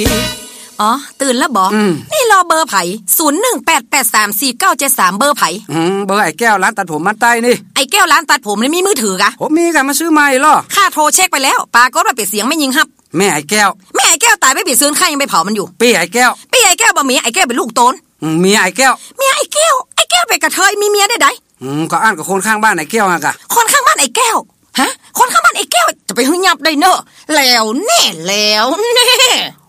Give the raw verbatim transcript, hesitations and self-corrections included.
อ๋อตื่นแล้วบอกนี่รอเบอร์ไผ่ศูนย์หนึ่งแปดแปดสามสี่เก้าเจ็ดสามเบอร์ไผ่อืมเบอร์ไอ้แก้วร้านตัดผมมันใต้นี่ไอ้แก้วร้านตัดผมเลยมีมือถือกะผมมีกันมาซื้อใหม่หรอข้าโทรเช็คไปแล้วปรากฏว่าเป็ดเสียงไม่ยิงฮับแม่ไอ้แก้วแม่ไอ้แก้วตายไปเบียดซื้อข้ายังไปเผามันอยู่ปีไอ้แก้วปีไอ้แก้วบ่มีไอ้แก้วเป็นลูกโตนเมียไอ้แก้วเมียไอ้แก้วไอ้แก้วเป็นกระเทยมีเมียได้ไดอืมก็อ่านกับคนข้างบ้านไอ้แก้วอ่ะกะคนข้างบ้านไอ้แก้วฮะคนข้างบ้านไอ้แก้วจะไปหึ่ยับได้เนอะแล้วแน่แล้วแน่